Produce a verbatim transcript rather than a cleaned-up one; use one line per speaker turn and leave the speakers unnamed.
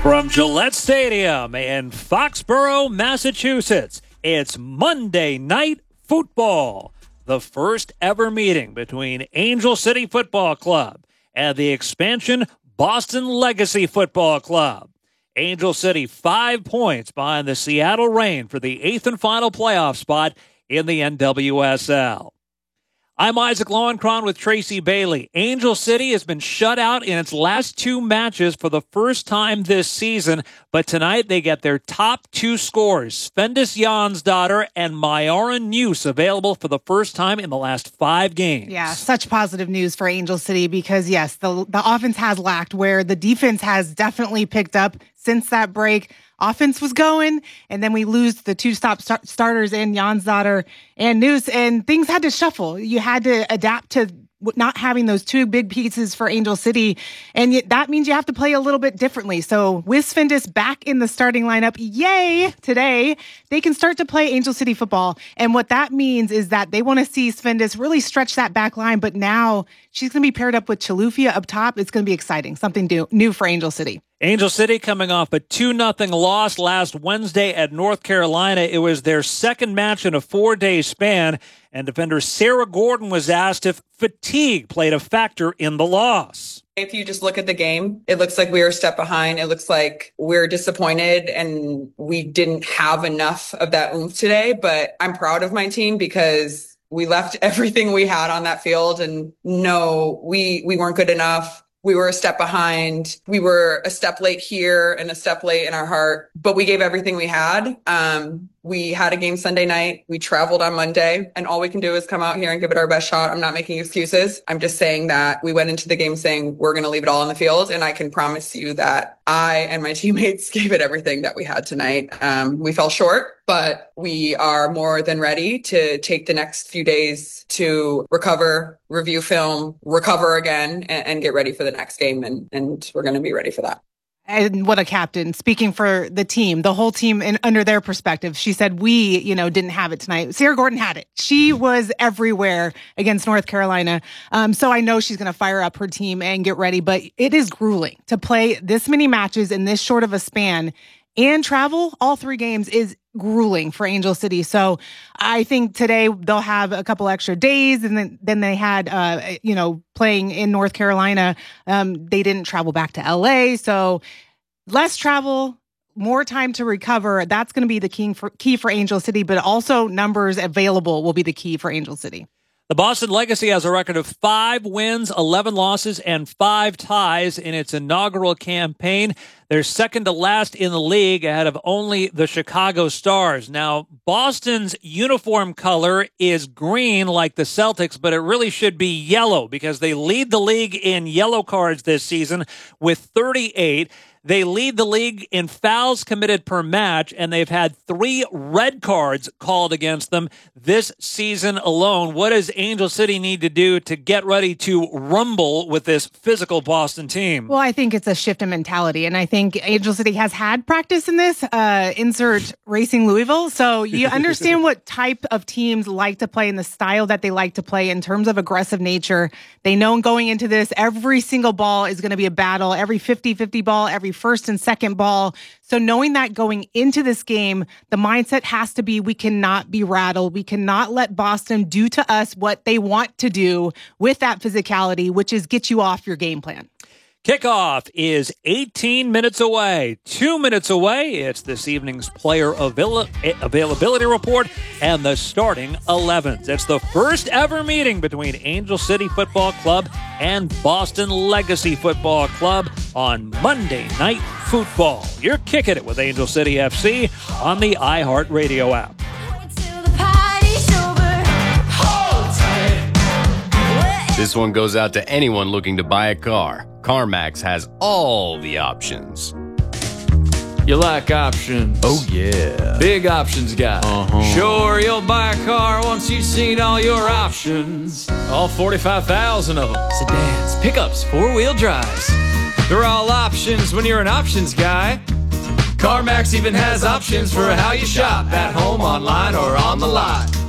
From Gillette Stadium in Foxborough, Massachusetts, it's Monday Night Football, the first ever meeting between Angel City Football Club and the expansion Boston Legacy Football Club. Angel City five points behind the Seattle Reign for the eighth and final playoff spot in the N W S L. I'm Isaac Lowenkron with Tracy Bailey. Angel City has been shut out in its last two matches for the first time this season, but tonight they get their top two scorers, Svendis Jonsdottir and Myara News, available for the first time in the last five games.
Yeah, such positive news for Angel City because, yes, the, the offense has lacked where the defense has definitely picked up since that break. Offense was going, and then we lose the two stop start- starters in Jonsdottir and News, and things had to shuffle. You had to adapt to not having those two big pieces for Angel City, and yet that means you have to play a little bit differently. So with Svendis back in the starting lineup, yay, today, they can start to play Angel City football. And what that means is that they want to see Svendis really stretch that back line, but now she's going to be paired up with Chilufya up top. It's going to be exciting, something new, new for Angel City.
Angel City coming off a two nothing loss last Wednesday at North Carolina. It was their second match in a four-day span, and defender Sarah Gordon was asked if fatigue played a factor in the loss.
If you just look at the game, it looks like we were a step behind. It looks like we're disappointed and we didn't have enough of that oomph today, but I'm proud of my team because we left everything we had on that field, and no, we, we weren't good enough. We were a step behind. We were a step late here and a step late in our heart, but we gave everything we had. Um, we had a game Sunday night. We traveled on Monday, and all we can do is come out here and give it our best shot. I'm not making excuses. I'm just saying that we went into the game saying we're going to leave it all on the field, and I can promise you that I and my teammates gave it everything that we had tonight. Um, we fell short, but we are more than ready to take the next few days to recover, review film, recover again, and, and get ready for the next game, and, and we're going to be ready for that.
And what a captain. Speaking for the team, the whole team, and under their perspective, she said, we, you know, didn't have it tonight. Sarah Gordon had it. She was everywhere against North Carolina. Um, so I know she's going to fire up her team and get ready, but it is grueling to play this many matches in this short of a span and travel all three games is grueling for Angel City. So I think today they'll have a couple extra days, and then, then they had, uh, you know, playing in North Carolina. Um, they didn't travel back to L A. So less travel, more time to recover. That's going to be the key for, key for Angel City, but also numbers available will be the key for Angel City.
The Boston Legacy has a record of five wins, eleven losses, and five ties in its inaugural campaign. They're second to last in the league, ahead of only the Chicago Stars. Now, Boston's uniform color is green like the Celtics, but it really should be yellow because they lead the league in yellow cards this season with thirty-eight. They lead the league in fouls committed per match, and they've had three red cards called against them this season alone. What does Angel City need to do to get ready to rumble with this physical Boston team?
Well, I think it's a shift in mentality, and I think Angel City has had practice in this. Uh, insert Racing Louisville. So you understand what type of teams like to play and the style that they like to play in terms of aggressive nature. They know going into this, every single ball is going to be a battle, every fifty-fifty ball, every first and second ball. So knowing that going into this game, the mindset has to be we cannot be rattled. We cannot let Boston do to us what they want to do with that physicality, which is get you off your game plan.
Kickoff is eighteen minutes away. Two minutes away. It's this evening's player avail- availability report and the starting elevens. It's the first ever meeting between Angel City Football Club and Boston Legacy Football Club on Monday Night Football. You're kicking it with Angel City F C on the iHeartRadio app.
This one goes out to anyone looking to buy a car. CarMax has all the options.
You like options?
Oh, yeah.
Big options guy.
Uh-huh.
Sure, you'll buy a car once you've seen all your options. All forty-five thousand of them. Sedans, pickups, four-wheel drives. They're all options when you're an options guy. CarMax even has options for how you shop, at home, online, or on the lot.